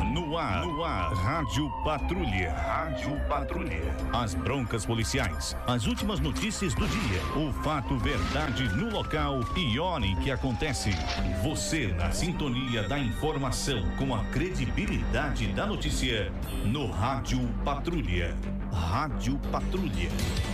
No ar, Rádio Patrulha. Rádio Patrulha. As broncas policiais, as últimas notícias do dia, o fato, verdade no local e hora em que acontece. Você na sintonia da informação com a credibilidade da notícia no Rádio Patrulha. Rádio Patrulha.